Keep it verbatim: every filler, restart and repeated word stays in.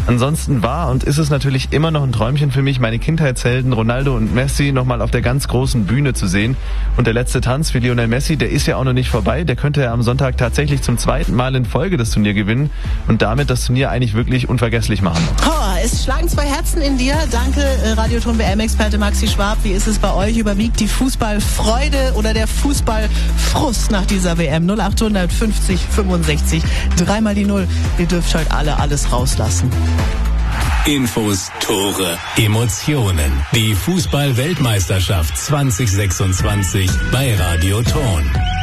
Ansonsten war und ist es natürlich immer noch ein Träumchen für mich, meine Kindheitshelden Ronaldo und Messi nochmal auf der ganz großen Bühne zu sehen. Und der letzte Tanz für Lionel Messi, der ist ja auch noch nicht vorbei. Der könnte ja am Sonntag tatsächlich zum zweiten Mal in Folge das Turnier gewinnen und damit das Turnier eigentlich wirklich unvergesslich machen. Oh, es schlagen zwei Herzen in dir. Danke, Radioton-W M-Experte Maxi Schwab. Wie ist es bei euch? Überwiegt die Fußballfreude oder der Fußballfrust nach dieser W M? null acht fünfzig fünfundsechzig, dreimal die Null. Ihr dürft heute alle alles rauslassen. Infos, Tore, Emotionen. Die Fußball-Weltmeisterschaft zwanzig sechsundzwanzig bei Radioton.